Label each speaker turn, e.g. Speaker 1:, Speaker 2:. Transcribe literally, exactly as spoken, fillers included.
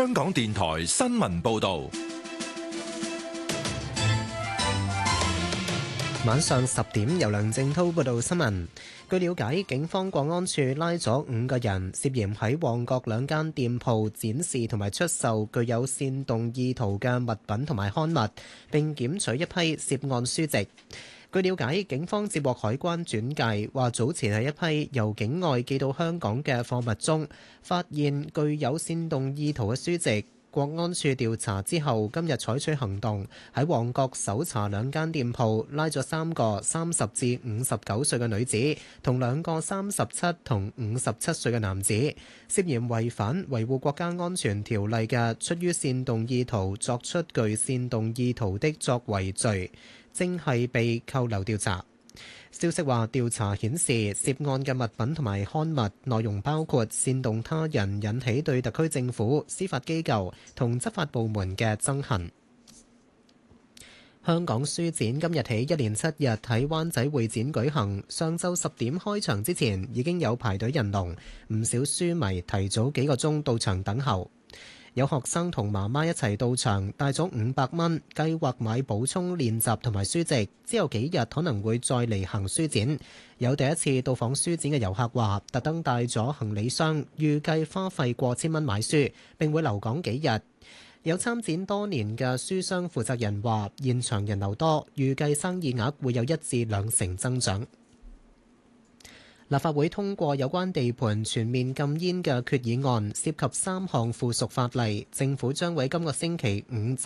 Speaker 1: 香港電台新聞報道。
Speaker 2: 晚上十點，由梁正滔報道新聞。據了解，警方國安處拉咗五個人，涉嫌喺旺角兩間店鋪展示同埋出售具有煽動意圖嘅物品同埋刊物，並檢取一批涉案書籍。據了解，警方接獲海關轉介，話早前喺一批由境外寄到香港嘅貨物中，發現具有煽動意圖嘅書籍。國安處調查之後，今日採取行動，喺旺角搜查兩間店鋪，拉咗三個三十至五十九歲嘅女子，同兩個三十七同五十七歲嘅男子，涉嫌違反維護國家安全條例嘅出於煽動意圖作出具煽動意圖的作為罪，正係被扣留調查。消息話，調查顯示涉案嘅物品同埋刊物內容包括煽動他人引起對特區政府、司法機構同執法部門嘅憎恨。香港書展今日起一連七日喺灣仔會展舉行，上晝十點開場之前已經有排隊人龍，唔少書迷提早幾個鐘到場等候。有學生同媽媽一齊到場，帶咗五百蚊，計劃買補充練習同埋書籍，之後幾日可能會再嚟行書展。有第一次到訪書展嘅遊客話，特登帶咗行李箱，預計花費過千蚊買書，並會留港幾日。有參展多年嘅書商負責人話，現場人流多，預計生意額會有一至兩成增長。立法會通過有關地盤全面禁煙嘅決議案，涉及三項附屬法例，政府將會今個星期五